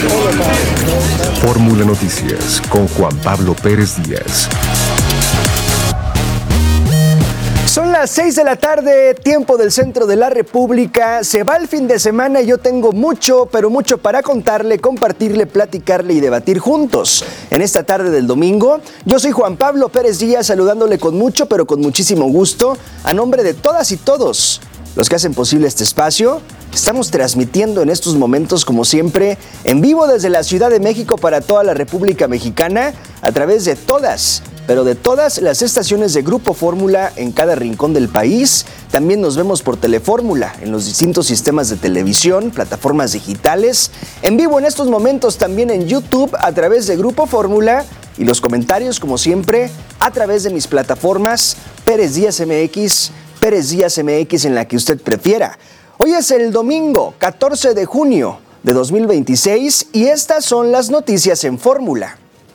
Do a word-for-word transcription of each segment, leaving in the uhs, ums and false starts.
Fórmula Noticias con Juan Pablo Pérez Díaz. Son las seis de la tarde, tiempo del centro de la República. Se va el fin de semana y yo tengo mucho, pero mucho para contarle, compartirle, platicarle y debatir juntos. En esta tarde del domingo, yo soy Juan Pablo Pérez Díaz, saludándole con mucho, pero con muchísimo gusto, a nombre de todas y todos los que hacen posible este espacio. Estamos transmitiendo en estos momentos, como siempre, en vivo desde la Ciudad de México para toda la República Mexicana, a través de todas, pero de todas las estaciones de Grupo Fórmula en cada rincón del país. También nos vemos por Telefórmula en los distintos sistemas de televisión, plataformas digitales, en vivo en estos momentos también en YouTube a través de Grupo Fórmula, y los comentarios, como siempre, a través de mis plataformas Pérez Díaz M X, Pérez Díaz M X, en la que usted prefiera. Hoy es el domingo catorce de junio de dos mil veintiséis y estas son las noticias en Fórmula.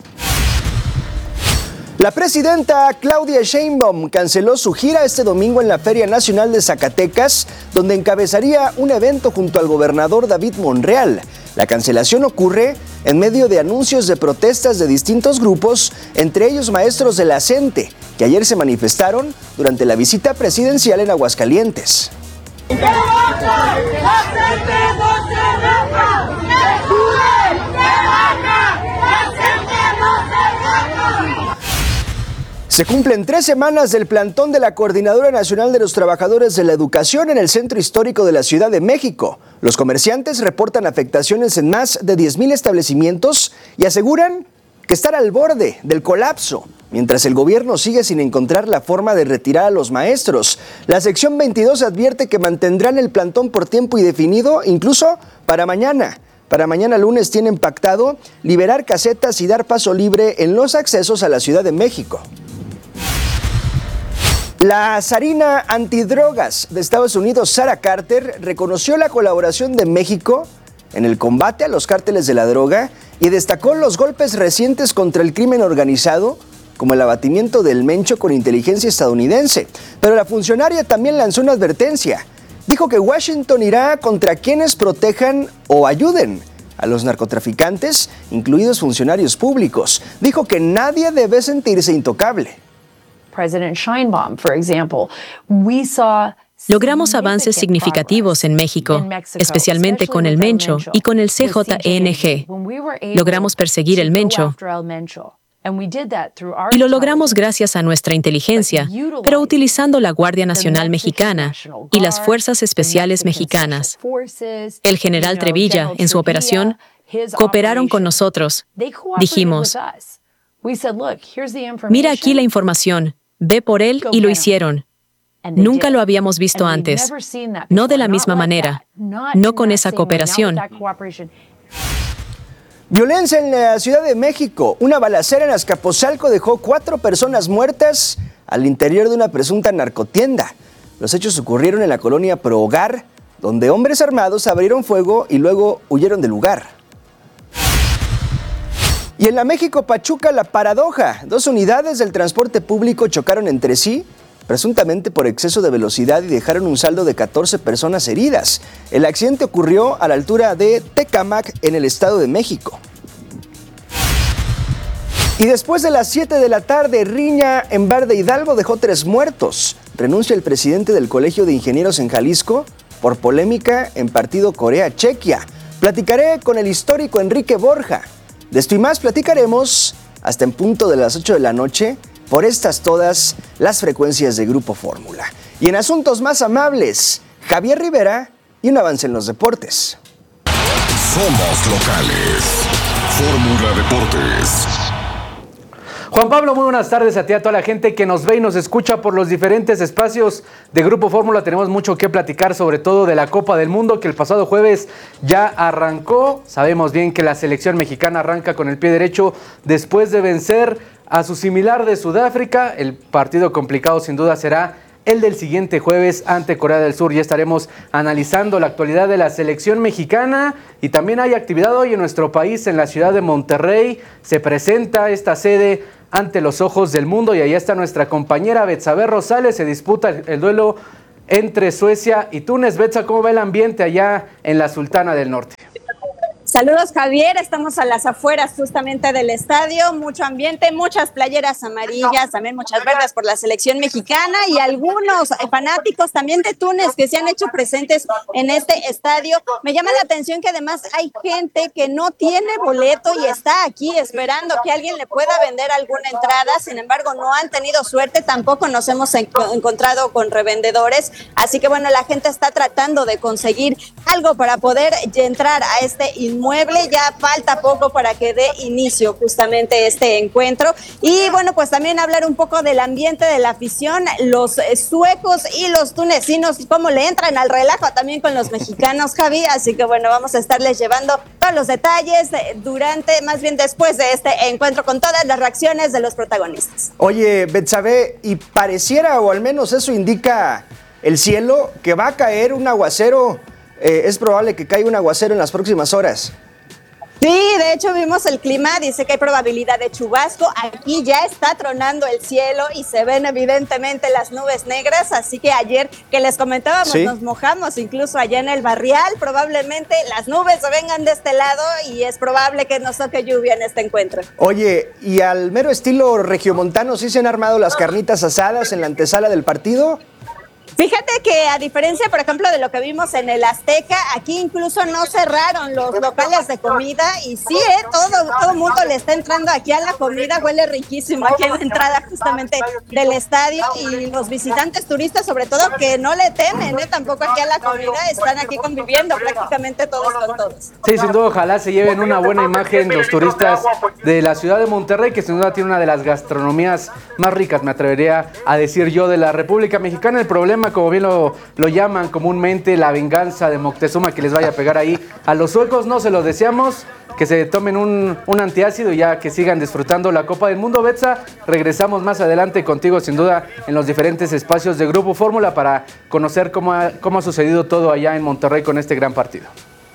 La presidenta Claudia Sheinbaum canceló su gira este domingo en la Feria Nacional de Zacatecas, donde encabezaría un evento junto al gobernador David Monreal. La cancelación ocurre en medio de anuncios de protestas de distintos grupos, entre ellos maestros de la CENTE, que ayer se manifestaron durante la visita presidencial en Aguascalientes. ¡Que baja! ¡La CENTE no se raja! ¡Que sube! ¡Que baja! ¡La CENTE no se raja! Se cumplen tres semanas del plantón de la Coordinadora Nacional de los Trabajadores de la Educación en el Centro Histórico de la Ciudad de México. Los comerciantes reportan afectaciones en más de diez mil establecimientos y aseguran que están al borde del colapso, mientras el gobierno sigue sin encontrar la forma de retirar a los maestros. La sección veintidós advierte que mantendrán el plantón por tiempo indefinido, incluso para mañana. Para mañana lunes tienen pactado liberar casetas y dar paso libre en los accesos a la Ciudad de México. La zarina antidrogas de Estados Unidos, Sarah Carter, reconoció la colaboración de México en el combate a los cárteles de la droga y destacó los golpes recientes contra el crimen organizado, como el abatimiento del Mencho con inteligencia estadounidense. Pero la funcionaria también lanzó una advertencia. Dijo que Washington irá contra quienes protejan o ayuden a los narcotraficantes, incluidos funcionarios públicos. Dijo que nadie debe sentirse intocable. President Sheinbaum, for example, we saw Logramos avances significativos en México, especialmente con el Mencho y con el C J N G. Logramos perseguir el Mencho y lo logramos gracias a nuestra inteligencia, pero utilizando la Guardia Nacional Mexicana y las Fuerzas Especiales Mexicanas. El general Trevilla, en su operación, cooperaron con nosotros. Dijimos, mira aquí la información, ve por él, y lo hicieron. Nunca lo habíamos visto antes, no de la misma manera, no con esa cooperación. Violencia en la Ciudad de México. Una balacera en Azcapotzalco dejó cuatro personas muertas al interior de una presunta narcotienda. Los hechos ocurrieron en la colonia Pro Hogar, donde hombres armados abrieron fuego y luego huyeron del lugar. Y en la México Pachuca, la paradoja. Dos unidades del transporte público chocaron entre sí, presuntamente por exceso de velocidad, y dejaron un saldo de catorce personas heridas. El accidente ocurrió a la altura de Tecámac, en el Estado de México. Y después de las siete de la tarde, riña en Bar de Hidalgo dejó tres muertos. Renuncia el presidente del Colegio de Ingenieros en Jalisco por polémica en partido Corea-Chequia. Platicaré con el histórico Enrique Borja. De esto y más platicaremos hasta en punto de las ocho de la noche por estas todas las frecuencias de Grupo Fórmula. Y en asuntos más amables, Javier Rivera y un avance en los deportes. Somos locales. Fórmula Deportes. Juan Pablo, muy buenas tardes a ti, a toda la gente que nos ve y nos escucha por los diferentes espacios de Grupo Fórmula. Tenemos mucho que platicar, sobre todo de la Copa del Mundo, que el pasado jueves ya arrancó. Sabemos bien que la selección mexicana arranca con el pie derecho después de vencer a su similar de Sudáfrica. El partido complicado sin duda será el del siguiente jueves ante Corea del Sur. Ya estaremos analizando la actualidad de la selección mexicana, y también hay actividad hoy en nuestro país, en la ciudad de Monterrey. Se presenta esta sede ante los ojos del mundo, y allá está nuestra compañera Betsabe Rosales. Se disputa el, el duelo entre Suecia y Túnez. Betsa, ¿cómo va el ambiente allá en la Sultana del Norte? Saludos, Javier, estamos a las afueras justamente del estadio, mucho ambiente, muchas playeras amarillas, también muchas verdes por la selección mexicana y algunos fanáticos también de Túnez que se han hecho presentes en este estadio. Me llama la atención que además hay gente que no tiene boleto y está aquí esperando que alguien le pueda vender alguna entrada, sin embargo no han tenido suerte, tampoco nos hemos en- encontrado con revendedores, así que bueno, la gente está tratando de conseguir algo para poder entrar a este inmueble. Ya falta poco para que dé inicio justamente este encuentro y bueno, pues también hablar un poco del ambiente de la afición, los eh, suecos y los tunecinos, cómo le entran al relajo también con los mexicanos, Javi, así que bueno, vamos a estarles llevando todos los detalles durante, más bien después de este encuentro, con todas las reacciones de los protagonistas. Oye, Betsabe, y pareciera, o al menos eso indica el cielo, que va a caer un aguacero. Eh, es probable que caiga un aguacero en las próximas horas. Sí, de hecho vimos el clima, dice que hay probabilidad de chubasco, aquí ya está tronando el cielo y se ven evidentemente las nubes negras, así que ayer que les comentábamos, ¿sí?, nos mojamos incluso allá en el Barrial, probablemente las nubes vengan de este lado y es probable que nos toque lluvia en este encuentro. Oye, y al mero estilo regiomontano, ¿sí se han armado las carnitas asadas en la antesala del partido? Fíjate que a diferencia, por ejemplo, de lo que vimos en el Azteca, aquí incluso no cerraron los locales de comida y sí, eh, todo todo mundo le está entrando aquí a la comida, huele riquísimo aquí en la entrada justamente del estadio y los visitantes turistas sobre todo que no le temen, eh, tampoco aquí a la comida, están aquí conviviendo prácticamente todos con todos. Sí, sin duda, ojalá se lleven una buena imagen los turistas de la ciudad de Monterrey, que sin duda tiene una de las gastronomías más ricas, me atrevería a decir yo, de la República Mexicana. El problema, como bien lo, lo llaman comúnmente, la venganza de Moctezuma, que les vaya a pegar ahí a los suecos, no se lo deseamos, que se tomen un, un antiácido y ya que sigan disfrutando la Copa del Mundo. Betsa, regresamos más adelante contigo sin duda en los diferentes espacios de Grupo Fórmula para conocer cómo ha, cómo ha sucedido todo allá en Monterrey con este gran partido.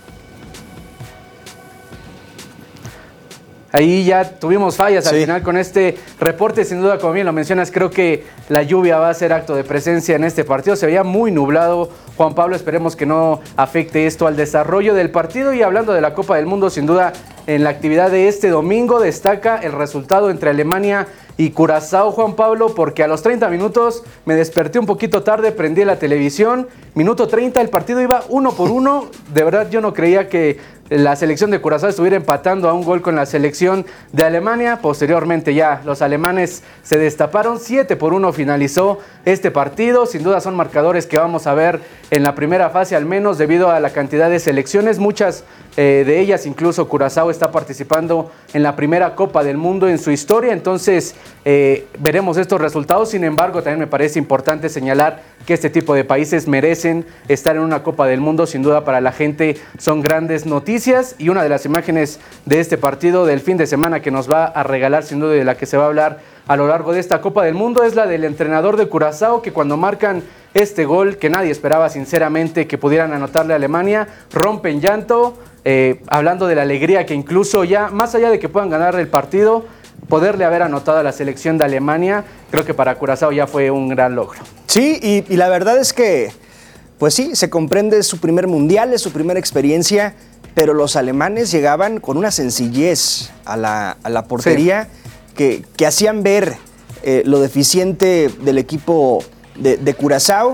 Ahí ya tuvimos fallas al sí. final con este reporte, sin duda, como bien lo mencionas, creo que la lluvia va a ser acto de presencia en este partido. Se veía muy nublado, Juan Pablo, esperemos que no afecte esto al desarrollo del partido. Y hablando de la Copa del Mundo, sin duda, en la actividad de este domingo destaca el resultado entre Alemania y Curazao, Juan Pablo, porque a los treinta minutos me desperté un poquito tarde, prendí la televisión, minuto treinta, el partido iba uno por uno, de verdad yo no creía que la selección de Curazao estuviera empatando a un gol con la selección de Alemania. Posteriormente ya los alemanes se destaparon, siete por uno finalizó este partido. Sin duda son marcadores que vamos a ver en la primera fase al menos, debido a la cantidad de selecciones, muchas eh, de ellas, incluso Curazao está participando en la primera Copa del Mundo en su historia, entonces eh, veremos estos resultados. Sin embargo, también me parece importante señalar que este tipo de países merecen estar en una Copa del Mundo. Sin duda para la gente son grandes noticias, y una de las imágenes de este partido del fin de semana que nos va a regalar, sin duda, de la que se va a hablar a lo largo de esta Copa del Mundo, es la del entrenador de Curazao, que cuando marcan este gol, que nadie esperaba sinceramente que pudieran anotarle a Alemania, rompen llanto, eh, hablando de la alegría que incluso ya, más allá de que puedan ganar el partido, poderle haber anotado a la selección de Alemania, creo que para Curazao ya fue un gran logro. Sí, y, y la verdad es que, pues sí, se comprende su primer mundial, es su primera experiencia, pero los alemanes llegaban con una sencillez a la, a la portería sí. que, que hacían ver eh, lo deficiente del equipo de, de Curazao.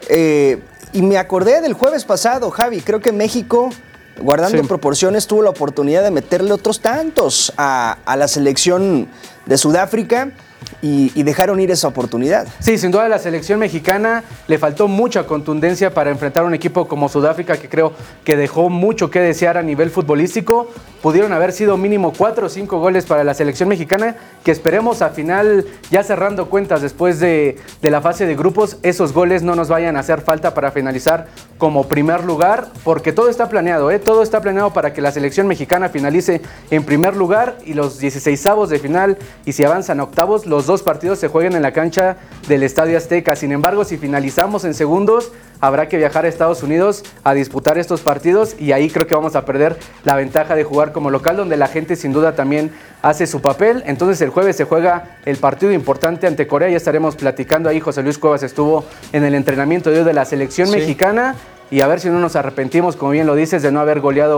Eh, y me acordé del jueves pasado, Javi, creo que México, guardando sí. proporciones, tuvo la oportunidad de meterle otros tantos a, a la selección de Sudáfrica. Y, y dejaron ir esa oportunidad. Sí, sin duda a la selección mexicana le faltó mucha contundencia para enfrentar a un equipo como Sudáfrica, que creo que dejó mucho que desear a nivel futbolístico. Pudieron haber sido mínimo cuatro o cinco goles para la selección mexicana, que esperemos a final, ya cerrando cuentas después de, de la fase de grupos, esos goles no nos vayan a hacer falta para finalizar como primer lugar, porque todo está planeado, ¿eh? Todo está planeado para que la selección mexicana finalice en primer lugar y los dieciseisavos de final, y si avanzan a octavos, los dos partidos se jueguen en la cancha del Estadio Azteca. Sin embargo, si finalizamos en segundos, habrá que viajar a Estados Unidos a disputar estos partidos, y ahí creo que vamos a perder la ventaja de jugar como local, donde la gente sin duda también hace su papel. Entonces el jueves se juega el partido importante ante Corea, ya estaremos platicando ahí. José Luis Cuevas estuvo en el entrenamiento de hoy de la selección sí. mexicana, y a ver si no nos arrepentimos, como bien lo dices, de no haber goleado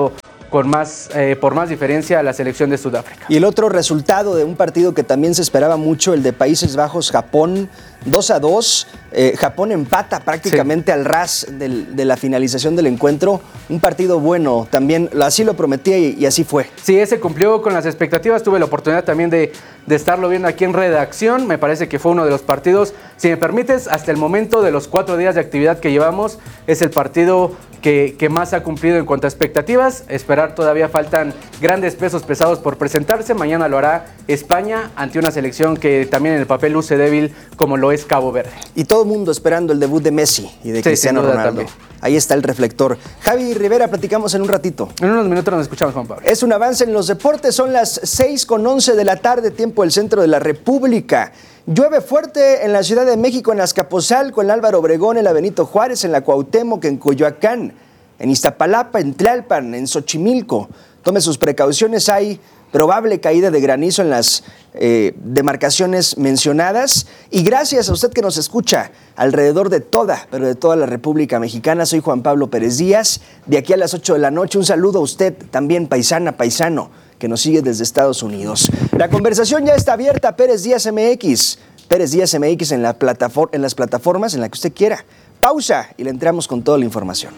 con más, eh, por más diferencia a la selección de Sudáfrica. Y el otro resultado de un partido que también se esperaba mucho, el de Países Bajos-Japón, dos a dos. Eh, Japón empata prácticamente sí. al ras del, de la finalización del encuentro. Un partido bueno, también así lo prometía y, y así fue. Sí, ese cumplió con las expectativas. Tuve la oportunidad también de, de estarlo viendo aquí en redacción. Me parece que fue uno de los partidos, si me permites, hasta el momento de los cuatro días de actividad que llevamos, es el partido que, que más ha cumplido en cuanto a expectativas. Esperar, todavía faltan grandes pesos pesados por presentarse. Mañana lo hará España ante una selección que también en el papel luce débil como lo es Cabo Verde. Y todo el mundo esperando el debut de Messi y de sí, Cristiano Ronaldo. También. Ahí está el reflector. Javi Rivera, platicamos en un ratito. En unos minutos nos escuchamos, Juan Pablo. Es un avance en los deportes. Son las seis con once de la tarde, tiempo del centro de la República. Llueve fuerte en la Ciudad de México, en Azcapotzalco, en Álvaro Obregón, en la Benito Juárez, en la Cuauhtémoc, en Coyoacán, en Iztapalapa, en Tlalpan, en Xochimilco. Tome sus precauciones, hay probable caída de granizo en las eh, demarcaciones mencionadas. Y gracias a usted que nos escucha alrededor de toda, pero de toda la República Mexicana. Soy Juan Pablo Pérez Díaz. De aquí a las ocho de la noche, un saludo a usted también, paisana, paisano, que nos sigue desde Estados Unidos. La conversación ya está abierta, Pérez Díaz M X. Pérez Díaz M X en, la plataform- en las plataformas en la que usted quiera. Pausa y le entramos con toda la información.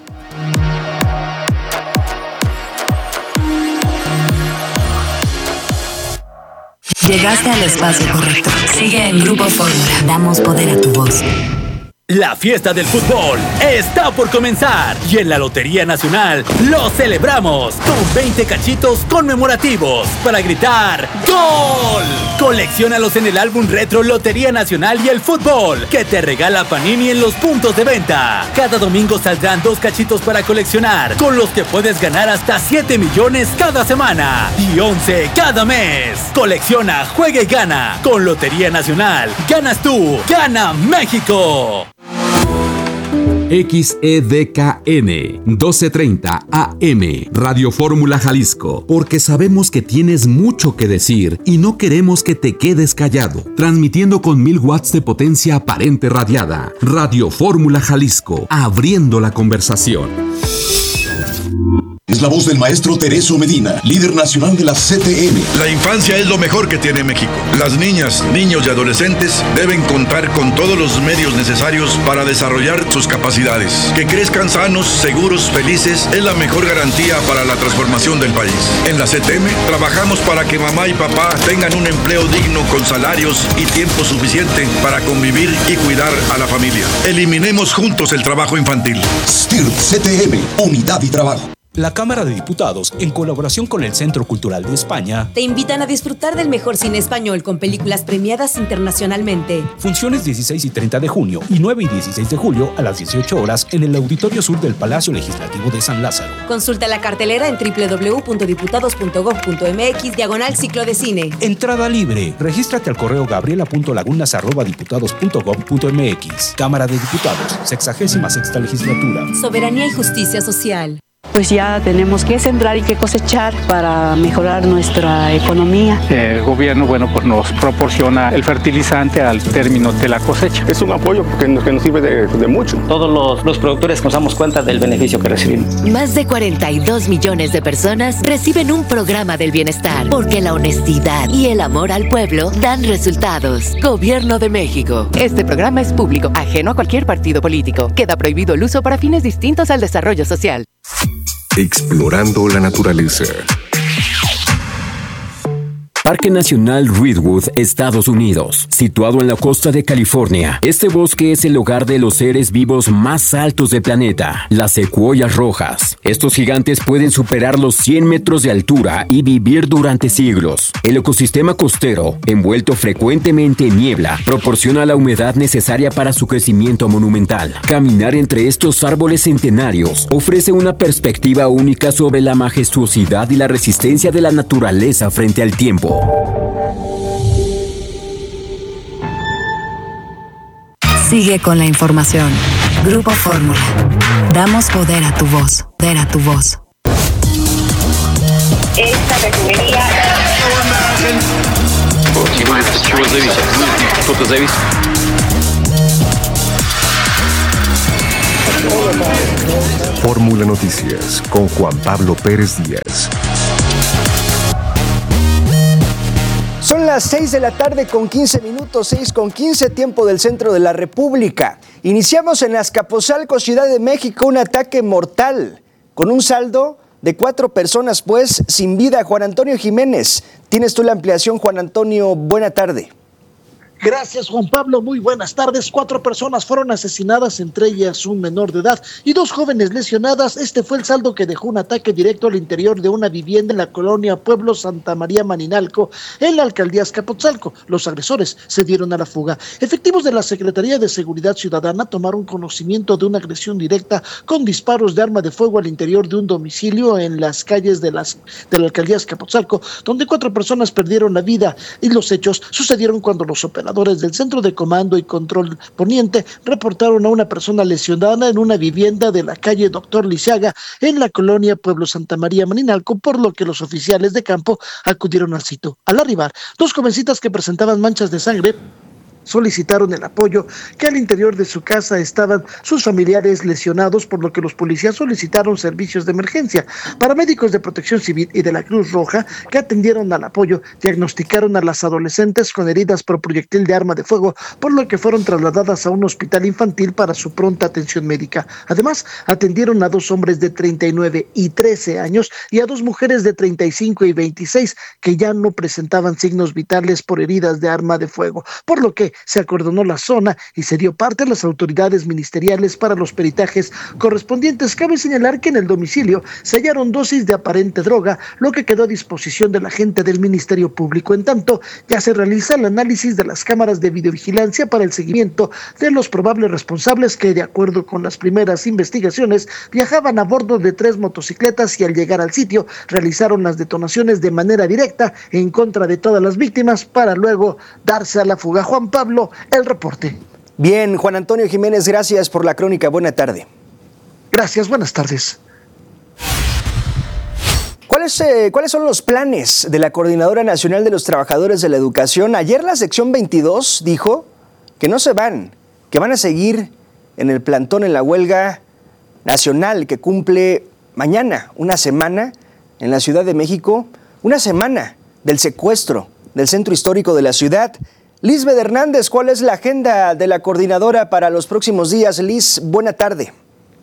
Llegaste al espacio correcto. Sigue en Grupo Fórmula. Damos poder a tu voz. La fiesta del fútbol está por comenzar y en la Lotería Nacional lo celebramos con veinte cachitos conmemorativos para gritar ¡Gol! Colecciónalos en el álbum retro Lotería Nacional y el Fútbol que te regala Panini en los puntos de venta. Cada domingo saldrán dos cachitos para coleccionar, con los que puedes ganar hasta siete millones cada semana y once cada mes. Colecciona, juega y gana. Con Lotería Nacional, ganas tú, gana México. X E D K N doce treinta A M Radio Fórmula Jalisco, porque sabemos que tienes mucho que decir y no queremos que te quedes callado. Transmitiendo con mil watts de potencia aparente radiada. Radio Fórmula Jalisco, abriendo la conversación. Es la voz del maestro Tereso Medina, líder nacional de la C T M. La infancia es lo mejor que tiene México. Las niñas, niños y adolescentes deben contar con todos los medios necesarios para desarrollar sus capacidades. Que crezcan sanos, seguros, felices es la mejor garantía para la transformación del país. En la C T M trabajamos para que mamá y papá tengan un empleo digno con salarios y tiempo suficiente para convivir y cuidar a la familia. Eliminemos juntos el trabajo infantil. S T I R P C T M, Unidad y Trabajo. La Cámara de Diputados, en colaboración con el Centro Cultural de España, te invitan a disfrutar del mejor cine español con películas premiadas internacionalmente. Funciones dieciséis y treinta de junio y nueve y dieciséis de julio a las dieciocho horas en el Auditorio Sur del Palacio Legislativo de San Lázaro. Consulta la cartelera en doble u doble u doble u punto diputados punto gob punto eme equis diagonal ciclo de cine. Entrada libre. Regístrate al correo gabriela punto lagunas arroba diputados punto gob punto eme equis. Cámara de Diputados, sexagésima sexta legislatura. Soberanía y justicia social. Pues ya tenemos que sembrar y que cosechar para mejorar nuestra economía. El gobierno, bueno, pues nos proporciona el fertilizante al término de la cosecha. Es un apoyo que nos, que nos sirve de, de mucho. Todos los, los productores nos damos cuenta del beneficio que recibimos. Más de cuarenta y dos millones de personas reciben un programa del bienestar, porque la honestidad y el amor al pueblo dan resultados. Gobierno de México. Este programa es público, ajeno a cualquier partido político. Queda prohibido el uso para fines distintos al desarrollo social. Explorando la naturaleza. Parque Nacional Redwood, Estados Unidos, situado en la costa de California. Este bosque es el hogar de los seres vivos más altos del planeta, las secuoyas rojas. Estos gigantes pueden superar los cien metros de altura y vivir durante siglos. El ecosistema costero, envuelto frecuentemente en niebla, proporciona la humedad necesaria para su crecimiento monumental. Caminar entre estos árboles centenarios ofrece una perspectiva única sobre la majestuosidad y la resistencia de la naturaleza frente al tiempo. Sigue con la información. Grupo Fórmula. Damos poder a tu voz. Poder a tu voz. Esta refinería. Fórmula Noticias con Juan Pablo Pérez Díaz. Son las seis de la tarde con quince minutos, seis con quince, tiempo del centro de la República. Iniciamos en Azcapotzalco, Ciudad de México, un ataque mortal con un saldo de cuatro personas, pues, sin vida. Juan Antonio Jiménez, tienes tú la ampliación, Juan Antonio, buena tarde. Gracias, Juan Pablo. Muy buenas tardes. Cuatro personas fueron asesinadas, entre ellas un menor de edad y dos jóvenes lesionadas. Este fue el saldo que dejó un ataque directo al interior de una vivienda en la colonia Pueblo Santa María Maninalco, en la alcaldía Azcapotzalco. Los agresores se dieron a la fuga. Efectivos de la Secretaría de Seguridad Ciudadana tomaron conocimiento de una agresión directa con disparos de arma de fuego al interior de un domicilio en las calles de, las, de la alcaldía Azcapotzalco, donde cuatro personas perdieron la vida, y los hechos sucedieron cuando los operadores del Centro de Comando y Control Poniente reportaron a una persona lesionada en una vivienda de la calle Doctor Lisiaga en la colonia Pueblo Santa María Maninalco, por lo que los oficiales de campo acudieron al sitio. Al arribar, dos jovencitas que presentaban manchas de sangre solicitaron el apoyo, que al interior de su casa estaban sus familiares lesionados, por lo que los policías solicitaron servicios de emergencia. Paramédicos de Protección Civil y de la Cruz Roja, que atendieron al apoyo, diagnosticaron a las adolescentes con heridas por proyectil de arma de fuego, por lo que fueron trasladadas a un hospital infantil para su pronta atención médica. Además, atendieron a dos hombres de treinta y nueve y trece años y a dos mujeres de treinta y cinco y veintiséis que ya no presentaban signos vitales por heridas de arma de fuego, por lo que se acordonó la zona y se dio parte a las autoridades ministeriales para los peritajes correspondientes. Cabe señalar que en el domicilio se hallaron dosis de aparente droga, lo que quedó a disposición de la gente del Ministerio Público. En tanto, ya se realiza el análisis de las cámaras de videovigilancia para el seguimiento de los probables responsables que, de acuerdo con las primeras investigaciones, viajaban a bordo de tres motocicletas y al llegar al sitio realizaron las detonaciones de manera directa en contra de todas las víctimas para luego darse a la fuga. Juan Pablo, el reporte. Bien, Juan Antonio Jiménez, gracias por la crónica. Buena tarde. Gracias, buenas tardes. ¿Cuáles, eh, ¿Cuáles son los planes de la Coordinadora Nacional de los Trabajadores de la Educación? Ayer la sección veintidós dijo que no se van, que van a seguir en el plantón, en la huelga nacional que cumple mañana, una semana en la Ciudad de México, una semana del secuestro del centro histórico de la ciudad. Lisbeth Hernández, ¿cuál es la agenda de la coordinadora para los próximos días? Liz, buena tarde.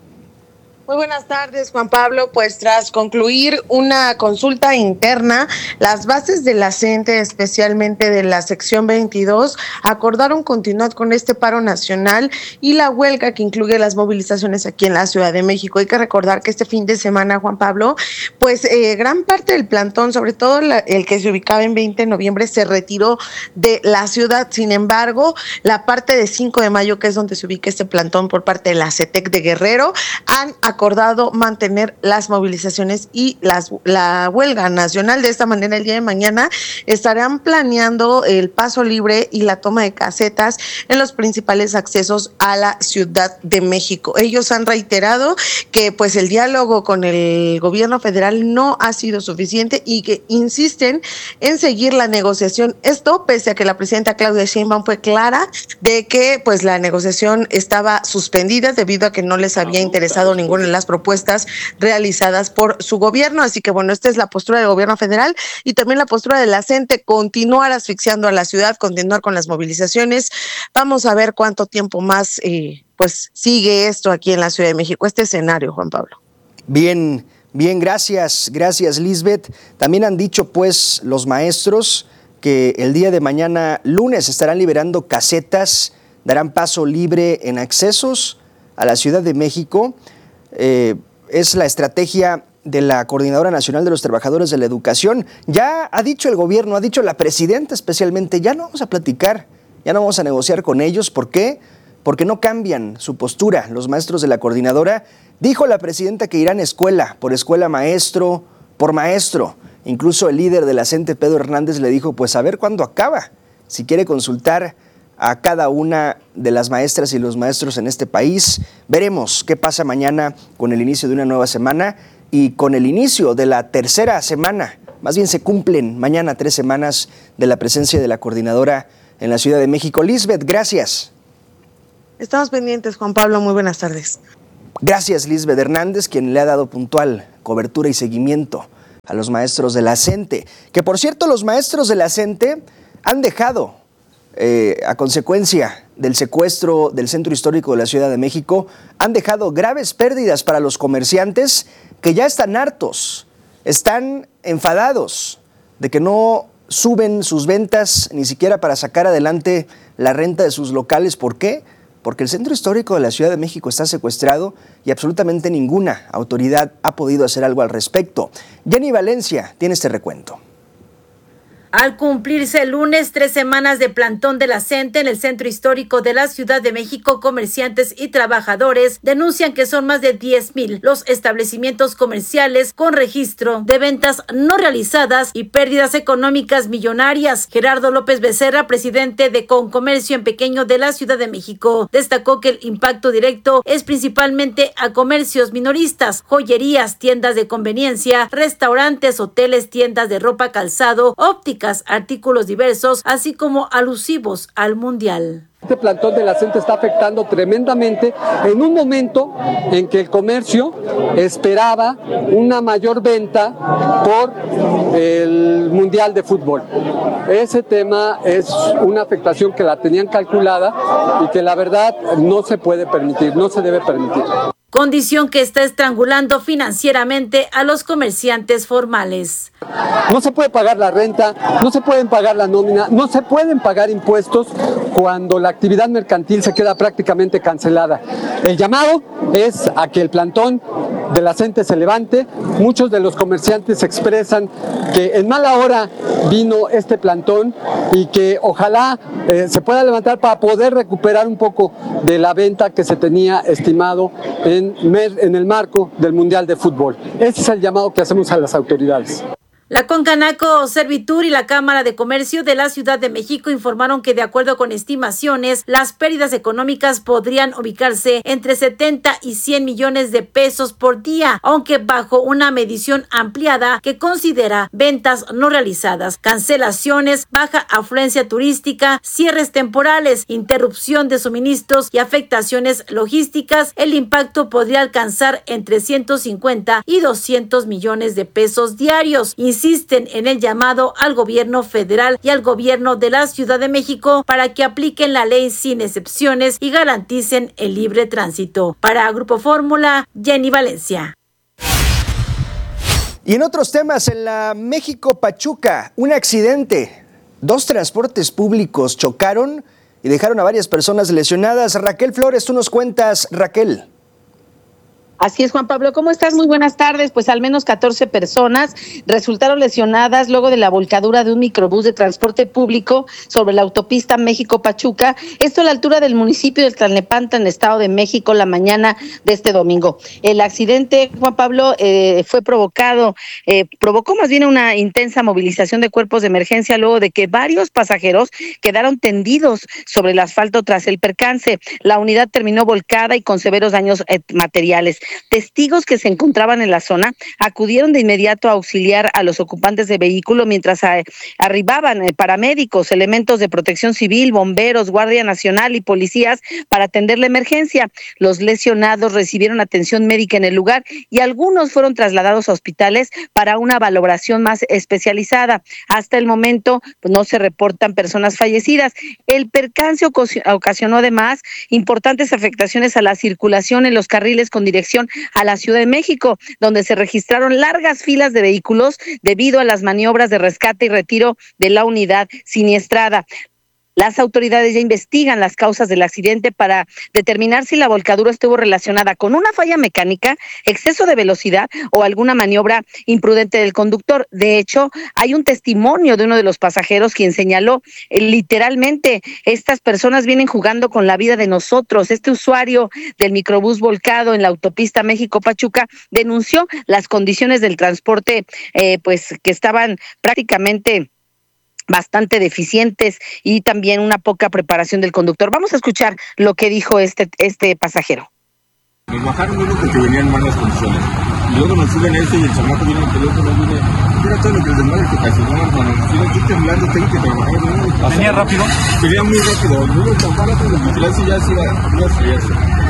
Muy buenas tardes, Juan Pablo. Pues tras concluir una consulta interna, las bases de la C E N T E, especialmente de la sección veintidós, acordaron continuar con este paro nacional y la huelga que incluye las movilizaciones aquí en la Ciudad de México. Hay que recordar que este fin de semana, Juan Pablo, pues eh, gran parte del plantón, sobre todo la, el que se ubicaba en veinte de noviembre, se retiró de la ciudad. Sin embargo, la parte de cinco de mayo, que es donde se ubica este plantón por parte de la C E T E C de Guerrero, han acordado mantener las movilizaciones y las, la huelga nacional. De esta manera, el día de mañana estarán planeando el paso libre y la toma de casetas en los principales accesos a la Ciudad de México. Ellos han reiterado que pues el diálogo con el gobierno federal no ha sido suficiente y que insisten en seguir la negociación. Esto pese a que la presidenta Claudia Sheinbaum fue clara de que pues la negociación estaba suspendida debido a que no les había interesado ninguna de las propuestas realizadas por su gobierno. Así que bueno, esta es la postura del gobierno federal y también la postura de la C E N T E, continuar asfixiando a la ciudad, continuar con las movilizaciones. Vamos a ver cuánto tiempo más eh, pues sigue esto aquí en la Ciudad de México, este escenario, Juan Pablo. Bien, bien, gracias, gracias, Lisbeth. También han dicho pues los maestros que el día de mañana, lunes, estarán liberando casetas, darán paso libre en accesos a la Ciudad de México. Eh, es la estrategia de la Coordinadora Nacional de los Trabajadores de la Educación. Ya ha dicho el gobierno, ha dicho la presidenta especialmente, ya no vamos a platicar, ya no vamos a negociar con ellos. ¿Por qué? Porque no cambian su postura los maestros de la coordinadora. Dijo la presidenta que irán escuela por escuela, maestro por maestro. Incluso el líder de la C E N T E, Pedro Hernández, le dijo, pues a ver cuándo acaba, si quiere consultar a cada una de las maestras y los maestros en este país. Veremos qué pasa mañana con el inicio de una nueva semana y con el inicio de la tercera semana. Más bien se cumplen mañana tres semanas de la presencia de la coordinadora en la Ciudad de México. Lisbeth, gracias. Estamos pendientes, Juan Pablo. Muy buenas tardes. Gracias, Lisbeth Hernández, quien le ha dado puntual cobertura y seguimiento a los maestros de la CENTE. Que, por cierto, los maestros de la CENTE han dejado, eh, a consecuencia del secuestro del Centro Histórico de la Ciudad de México, han dejado graves pérdidas para los comerciantes que ya están hartos, están enfadados de que no suben sus ventas ni siquiera para sacar adelante la renta de sus locales. ¿Por qué? Porque el Centro Histórico de la Ciudad de México está secuestrado y absolutamente ninguna autoridad ha podido hacer algo al respecto. Jenny Valencia tiene este recuento. Al cumplirse el lunes tres semanas de plantón de la CENTE en el Centro Histórico de la Ciudad de México, comerciantes y trabajadores denuncian que son más de diez mil los establecimientos comerciales con registro de ventas no realizadas y pérdidas económicas millonarias. Gerardo López Becerra, presidente de Concomercio en Pequeño de la Ciudad de México, destacó que el impacto directo es principalmente a comercios minoristas, joyerías, tiendas de conveniencia, restaurantes, hoteles, tiendas de ropa, calzado, óptica, artículos diversos, así como alusivos al Mundial. Este plantón de la CENTE está afectando tremendamente en un momento en que el comercio esperaba una mayor venta por el Mundial de Fútbol. Ese tema es una afectación que la tenían calculada y que la verdad no se puede permitir, no se debe permitir. Condición que está estrangulando financieramente a los comerciantes formales. No se puede pagar la renta, no se pueden pagar la nómina, no se pueden pagar impuestos cuando la actividad mercantil se queda prácticamente cancelada. El llamado es a que el plantón de la CENTE se levante. Muchos de los comerciantes expresan que en mala hora vino este plantón y que ojalá eh, se pueda levantar para poder recuperar un poco de la venta que se tenía estimado en en el marco del Mundial de Fútbol. Ese es el llamado que hacemos a las autoridades. La Concanaco, Servitur y la Cámara de Comercio de la Ciudad de México informaron que, de acuerdo con estimaciones, las pérdidas económicas podrían ubicarse entre setenta y cien millones de pesos por día, aunque bajo una medición ampliada que considera ventas no realizadas, cancelaciones, baja afluencia turística, cierres temporales, interrupción de suministros y afectaciones logísticas. El impacto podría alcanzar entre ciento cincuenta y doscientos millones de pesos diarios. Insisten en el llamado al gobierno federal y al gobierno de la Ciudad de México para que apliquen la ley sin excepciones y garanticen el libre tránsito. Para Grupo Fórmula, Jenny Valencia. Y en otros temas, en la México-Pachuca, un accidente. Dos transportes públicos chocaron y dejaron a varias personas lesionadas. Raquel Flores, tú nos cuentas, Raquel. Así es, Juan Pablo. ¿Cómo estás? Muy buenas tardes. Pues al menos catorce personas resultaron lesionadas luego de la volcadura de un microbús de transporte público sobre la autopista México-Pachuca. Esto a la altura del municipio de Tlalnepantla, en Estado de México, la mañana de este domingo. El accidente, Juan Pablo, eh, fue provocado, eh, provocó más bien una intensa movilización de cuerpos de emergencia luego de que varios pasajeros quedaron tendidos sobre el asfalto tras el percance. La unidad terminó volcada y con severos daños eh, materiales. Testigos que se encontraban en la zona acudieron de inmediato a auxiliar a los ocupantes de vehículo mientras a, arribaban eh, paramédicos, elementos de protección civil, bomberos, Guardia Nacional y policías para atender la emergencia. Los lesionados recibieron atención médica en el lugar y algunos fueron trasladados a hospitales para una valoración más especializada. Hasta el momento pues, no se reportan personas fallecidas. El percance ocasionó además importantes afectaciones a la circulación en los carriles con dirección a la Ciudad de México, donde se registraron largas filas de vehículos debido a las maniobras de rescate y retiro de la unidad siniestrada. Las autoridades ya investigan las causas del accidente para determinar si la volcadura estuvo relacionada con una falla mecánica, exceso de velocidad o alguna maniobra imprudente del conductor. De hecho, hay un testimonio de uno de los pasajeros quien señaló eh, literalmente, estas personas vienen jugando con la vida de nosotros. Este usuario del microbús volcado en la autopista México-Pachuca denunció las condiciones del transporte, eh, pues que estaban prácticamente bastante deficientes y también una poca preparación del conductor. Vamos a escuchar lo que dijo este este pasajero. Nos bajaron uno porque venían en malas condiciones. Y luego nos suben este y el chamaco viene en teléfono y viene, mira todo lo que el desmadre que ocasionó, hermano. Estoy aquí temblando, tengo que trabajar. ¿No? ¿Venía rápido? Venía muy rápido. No lo tampara con la vigilancia y ya se iba a eso.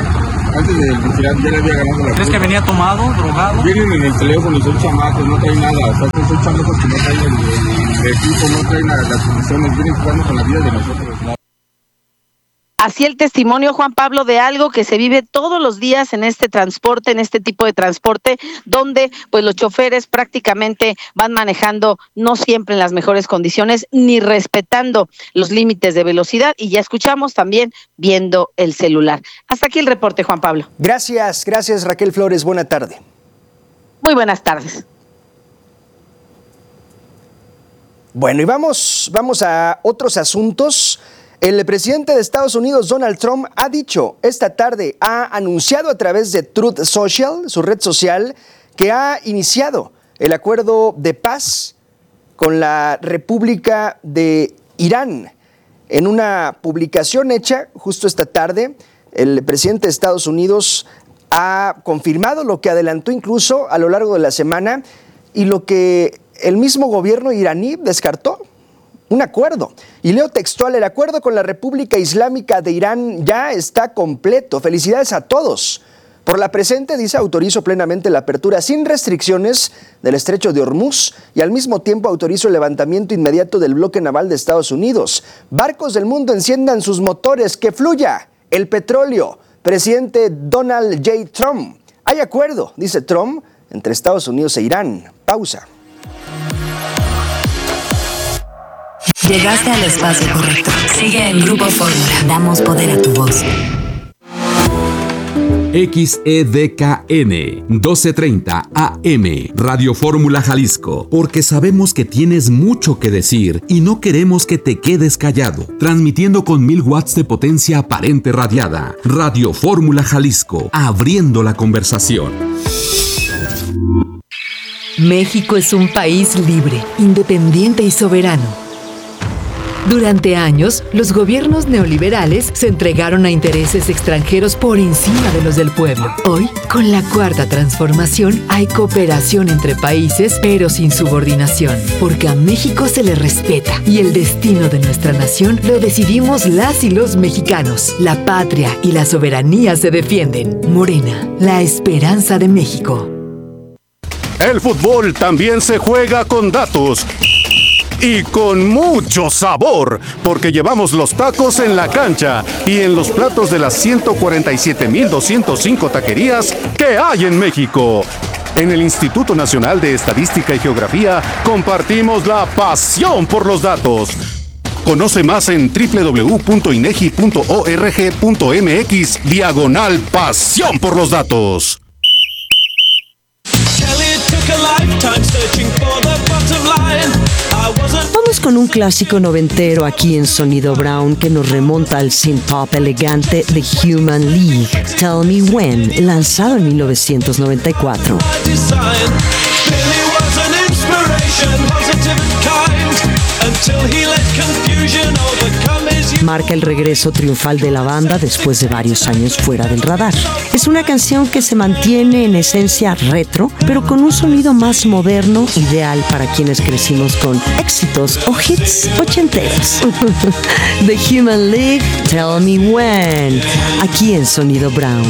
Antes de retirar ya le había ganado la... ¿Crees que venía tomado, drogado? Vienen en el teléfono y son chamacos, no traen nada. O sea, son chamacos que no traen el, el, el equipo, no traen las, las condiciones, vienen jugando con la vida de nosotros, ¿no? Así el testimonio, Juan Pablo, de algo que se vive todos los días en este transporte, en este tipo de transporte, donde pues los choferes prácticamente van manejando no siempre en las mejores condiciones, ni respetando los límites de velocidad, y ya escuchamos también viendo el celular. Hasta aquí el reporte, Juan Pablo. Gracias, gracias Raquel Flores, buena tarde. Muy buenas tardes. Bueno, y vamos, vamos a otros asuntos. El presidente de Estados Unidos, Donald Trump, ha dicho esta tarde, ha anunciado a través de Truth Social, su red social, que ha iniciado el acuerdo de paz con la República de Irán. En una publicación hecha justo esta tarde, el presidente de Estados Unidos ha confirmado lo que adelantó incluso a lo largo de la semana y lo que el mismo gobierno iraní descartó. Un acuerdo. Y leo textual, el acuerdo con la República Islámica de Irán ya está completo. Felicidades a todos. Por la presente, dice, autorizo plenamente la apertura sin restricciones del estrecho de Hormuz y al mismo tiempo autorizo el levantamiento inmediato del bloque naval de Estados Unidos. Barcos del mundo enciendan sus motores, que fluya el petróleo. Presidente Donald J. Trump. Hay acuerdo, dice Trump, entre Estados Unidos e Irán. Pausa. Llegaste al espacio correcto. Sigue en Grupo Fórmula. Damos poder a tu voz. X E D K N doce treinta A M Radio Fórmula Jalisco, porque sabemos que tienes mucho que decir y no queremos que te quedes callado. Transmitiendo con mil watts de potencia aparente radiada. Radio Fórmula Jalisco, abriendo la conversación. México es un país libre, independiente y soberano. Durante años, los gobiernos neoliberales se entregaron a intereses extranjeros por encima de los del pueblo. Hoy, con la Cuarta Transformación, hay cooperación entre países, pero sin subordinación, porque a México se le respeta y el destino de nuestra nación lo decidimos las y los mexicanos. La patria y la soberanía se defienden. Morena, la esperanza de México. El fútbol también se juega con datos. Y con mucho sabor, porque llevamos los tacos en la cancha y en los platos de las ciento cuarenta y siete mil doscientos cinco taquerías que hay en México. En el Instituto Nacional de Estadística y Geografía compartimos la pasión por los datos. Conoce más en doble u doble u doble u punto inegi punto org punto mx diagonal pasión por los datos. Vamos con un clásico noventero aquí en Sonido Brown que nos remonta al synth-pop elegante The Human League, Tell Me When, lanzado en mil novecientos noventa y cuatro. Marca el regreso triunfal de la banda después de varios años fuera del radar. Es una canción que se mantiene en esencia retro, pero con un sonido más moderno, ideal para quienes crecimos con éxitos o hits ochenteros. The Human League, Tell Me When, aquí en Sonido Brown.